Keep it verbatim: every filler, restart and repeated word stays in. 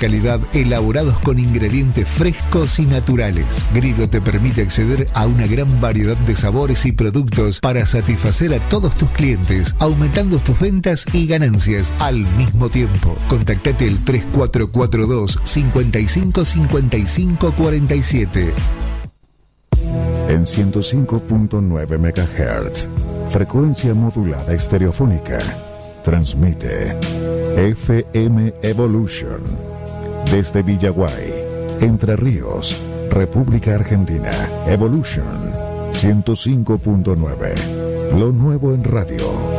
calidad elaborados con ingredientes frescos y naturales. Grido te permite acceder a una gran variedad de sabores y productos para satisfacer a todos tus clientes, aumentando tus ventas y ganancias al mismo tiempo. Contactate al tres cuatro cuatro dos, cinco cinco, cinco cinco cuatro siete. En ciento cinco punto nueve megahertz, frecuencia modulada estereofónica, transmite F M Evolution desde Villaguay, Entre Ríos, República Argentina. Evolution ciento cinco punto nueve, lo nuevo en radio.